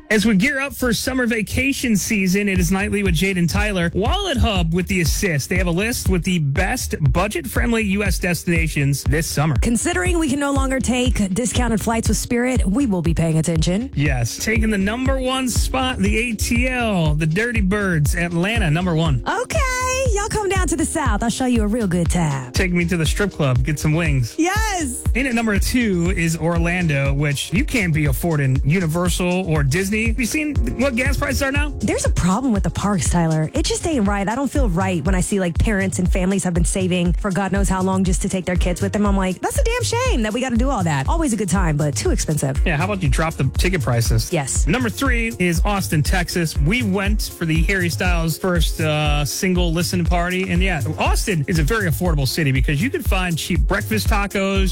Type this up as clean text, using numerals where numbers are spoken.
As we gear up for summer vacation season, it is Nightly with Jade and Tyler. Wallet Hub with the assist. They have a list with the best budget-friendly U.S. destinations this summer. Considering we can no longer take discounted flights with Spirit, we will be paying attention. Yes. Taking the number one spot, the ATL, the Dirty Birds, Atlanta, number one. Okay, y'all come down to the South. I'll show you a real good time. Take me to the strip club, get some wings. Yes. In at number 2 is Orlando, which you can't be affording Universal or Disney. Have you seen what gas prices are now? There's a problem with the parks, Tyler. It just ain't right. I don't feel right when I see like parents and families have been saving for God knows how long just to take their kids with them. I'm like, that's a damn shame that we got to do all that. Always a good time, but too expensive. Yeah, how about you drop the ticket prices? Yes. Number 3 is Austin, Texas. We went for the Harry Styles first single listen party. And yeah, Austin is a very affordable city because you can find cheap breakfast tacos.